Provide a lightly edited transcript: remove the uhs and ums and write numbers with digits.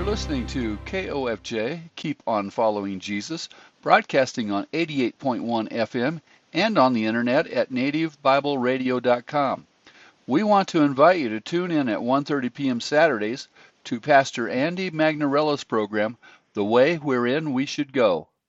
listening to KOFJ, Keep On Following Jesus, broadcasting on 88.1 FM and on the internet at nativebibleradio.com. We want to invite you to tune in at 1:30 p.m. Saturdays to Pastor Andy Magnarella's program, The Way Wherein We Should Go.